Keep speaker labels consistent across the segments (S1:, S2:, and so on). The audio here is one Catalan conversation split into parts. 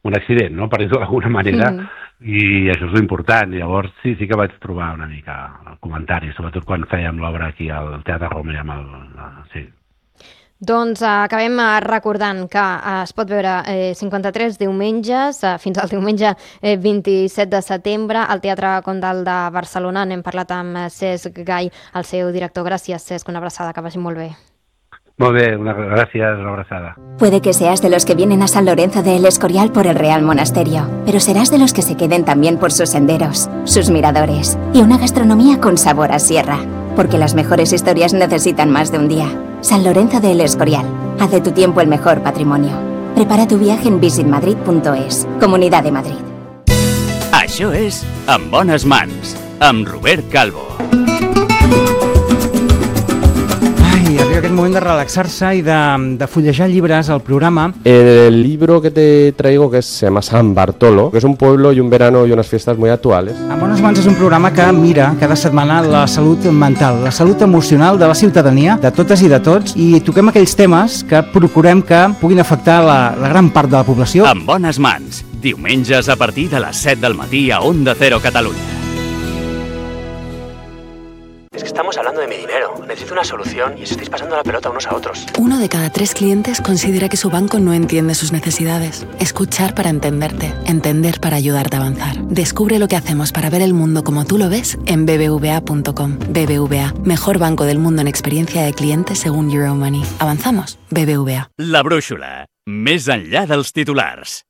S1: un accident, no? Per dir-ho d'alguna manera, i això és important. Llavors sí que vaig trobar una mica comentaris, sobretot quan fèiem l'obra aquí al Teatre Romer amb sí.
S2: Doncs acabem recordant que es pot veure 53 diumenges, fins al diumenge 27 de setembre, al Teatre Condal de Barcelona. N'hem parlat amb Cesc Gai, el seu director. Gràcies, Cesc, una abraçada, que vagi molt bé.
S1: Muy bien, gracias, una abrazada.
S3: Puede que seas de los que vienen a San Lorenzo de El Escorial por el Real Monasterio, pero serás de los que se queden también por sus senderos, sus miradores y una gastronomía con sabor a sierra, porque las mejores historias necesitan más de un día. San Lorenzo de El Escorial, haz de tu tiempo el mejor patrimonio. Prepara tu viaje en visitmadrid.es, Comunidad de Madrid.
S4: Això és En bones mans, amb Robert Calvo.
S5: Arriba aquest moment de relaxar-se i de fullejar llibres al programa.
S6: El libro que te traigo se llama San Bartolo, que es un pueblo y un verano y unas fiestas muy actuales.
S5: En bones mans és un programa que mira cada setmana la salut mental, la salut emocional de la ciutadania, de totes i de tots, i toquem aquells temes que procurem que puguin afectar la gran part de la població.
S4: En bones mans, diumenges a partir de les 7 del matí a Onda Cero Catalunya.
S7: Es que estamos hablando de mi dinero. Necesito una solución y os estáis pasando la pelota unos a otros.
S8: 1 de cada 3 clientes considera que su banco no entiende sus necesidades. Escuchar para entenderte. Entender para ayudarte a avanzar. Descubre lo que hacemos para ver el mundo como tú lo ves en bbva.com. BBVA, mejor banco del mundo en experiencia de cliente según Euromoney. Avanzamos. BBVA.
S4: La brúixola. Més enllà dels titulars.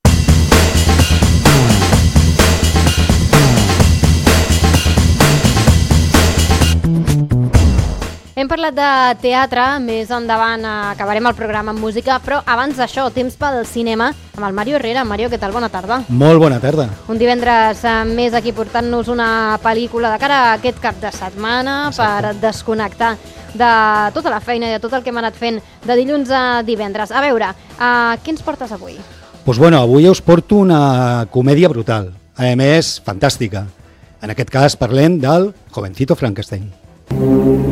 S2: Hem parlat de teatre, més endavant acabarem el programa amb música, però abans d'això, temps pel cinema amb el Mario Herrera. Mario, què tal? Bona tarda.
S9: Molt bona tarda.
S2: Un divendres més aquí portant-nos una pel·lícula de cara a aquest cap de setmana. Exacte. Per desconnectar de tota la feina i de tot el que hem anat fent de dilluns a divendres. A veure, què ens portes avui?
S9: Doncs bueno, avui us porto una comèdia brutal, a més fantàstica. En aquest cas parlem del Jovencito Frankenstein.